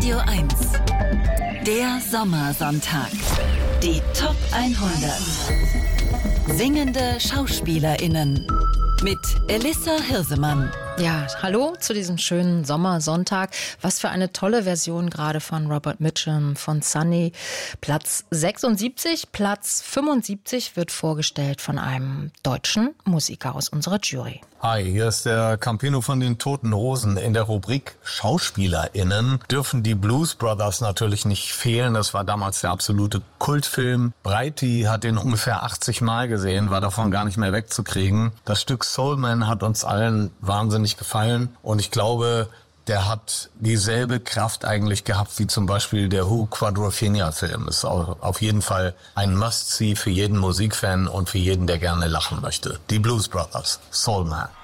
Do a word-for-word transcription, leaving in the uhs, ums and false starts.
Radio eins. Der Sommersonntag. Die Top hundert. Singende SchauspielerInnen. Mit Elissa Hirsemann. Ja, hallo zu diesem schönen Sommersonntag. Was für eine tolle Version gerade von Robert Mitchum von Sunny. Platz sechsundsiebzig, Platz fünfundsiebzig wird vorgestellt von einem deutschen Musiker aus unserer Jury. Hi, hier ist der Campino von den Toten Hosen. In der Rubrik SchauspielerInnen dürfen die Blues Brothers natürlich nicht fehlen. Das war damals der absolute Kultfilm. Breiti hat den ungefähr achtzig Mal gesehen, war davon gar nicht mehr wegzukriegen. Das Stück Soul Man hat uns allen wahnsinnig gefallen und ich glaube, der hat dieselbe Kraft eigentlich gehabt wie zum Beispiel der Who Quadrophenia-Film. Ist auch auf jeden Fall ein Must-See für jeden Musikfan und für jeden, der gerne lachen möchte. Die Blues Brothers, Soul Man.